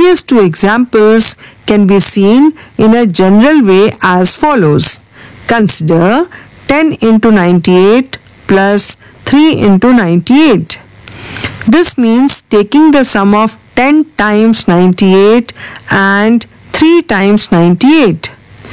previous two examples can be seen in a general way as follows. Consider 10 into 98 plus 3 into 98. This means taking the sum of 10 times 98 and 3 times 98.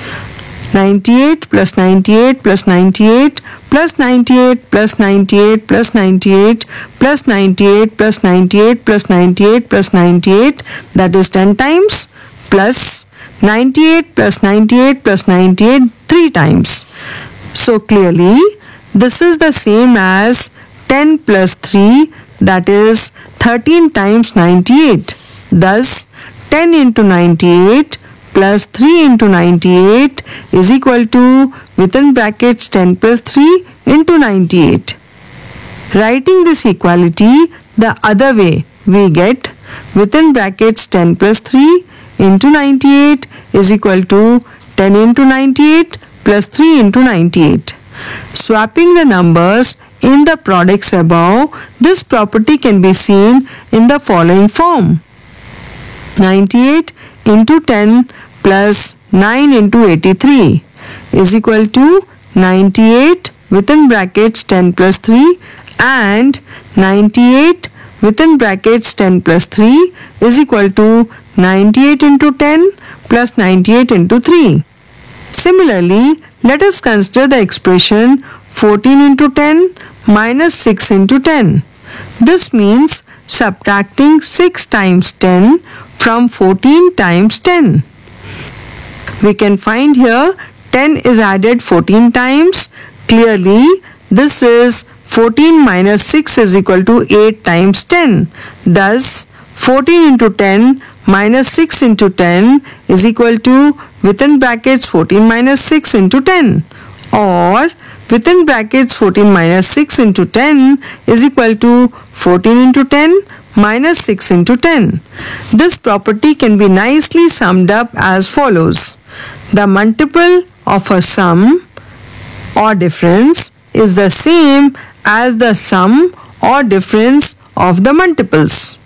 98 plus 98 plus 98 plus 98 plus 98 plus 98 plus 98 plus 98 plus 98 plus 98, that is 10 times, plus 98 plus 98 plus 98 3 times. So clearly this is the same as 10 plus 3, that is 13 times 98. Thus 10 into 98 plus 3 into 98 is equal to within brackets 10 plus 3 into 98. Writing this equality the other way, we get within brackets 10 plus 3 into 98 is equal to 10 into 98 plus 3 into 98. Swapping the numbers in the products above, this property can be seen in the following form. 98 into 10 plus 9 into 83 is equal to 98 within brackets 10 plus 3 and 98 within brackets 10 plus 3 is equal to 98 into 10 plus 98 into 3. Similarly, let us consider the expression 14 into 10 minus 6 into 10. This means subtracting 6 times 10 from 14 times 10. We can find here 10 is added 14 times. Clearly, this is 14 minus 6 is equal to 8 times 10. Thus, 14 into 10 minus 6 into 10 is equal to within brackets 14 minus 6 into 10, or within brackets 14 minus 6 into 10 is equal to 14 into 10 minus 6 into 10. This property can be nicely summed up as follows. The multiple of a sum or difference is the same as the sum or difference of the multiples.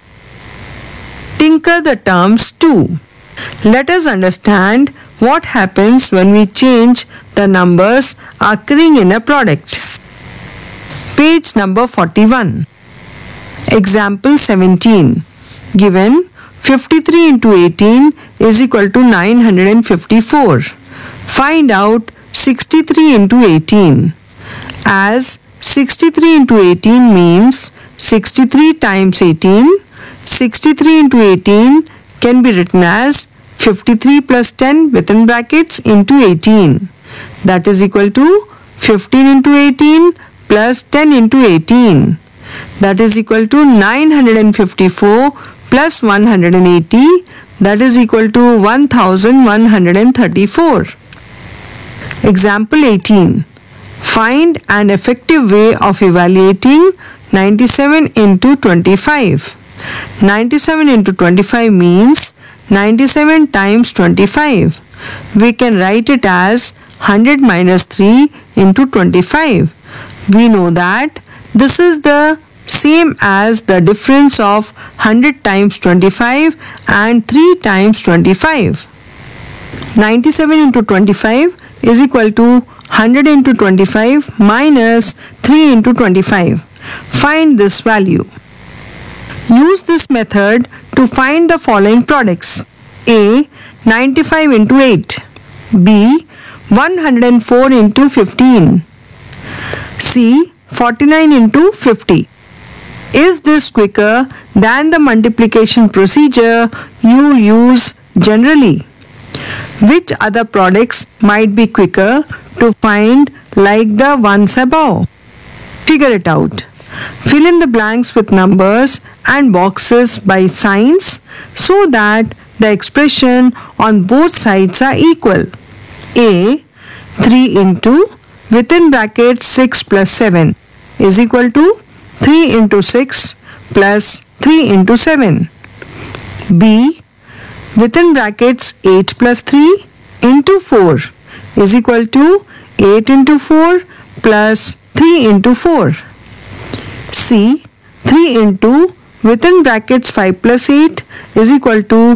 Tinker the terms too. Let us understand what happens when we change the numbers occurring in a product. Page number 41. Example 17. Given 53 into 18 is equal to 954. Find out 63 into 18. As 63 into 18 means 63 times 18, 63 into 18 can be written as 53 plus 10 within brackets into 18. That is equal to 15 into 18 plus 10 into 18. That is equal to 954 plus 180. That is equal to 1134. Example 18. Find an effective way of evaluating 97 into 25. 97 into 25 means 97 times 25. We can write it as 100 minus 3 into 25. We know that this is the same as the difference of 100 times 25 and 3 times 25. 97 into 25 is equal to 100 into 25 minus 3 into 25. Find this value. Use this method to find the following products. A. 95 into 8. B. 104 into 15. C. 49 into 50. Is this quicker than the multiplication procedure you use generally? Which other products might be quicker to find like the ones above? Figure it out. Fill in the blanks with numbers and boxes by signs so that the expression on both sides are equal. A. 3 into within brackets 6 plus 7 is equal to 3 into 6 plus 3 into 7. B. Within brackets 8 plus 3 into 4 is equal to 8 into 4 plus 3 into 4. C. 3 into within brackets 5 plus 8 is equal to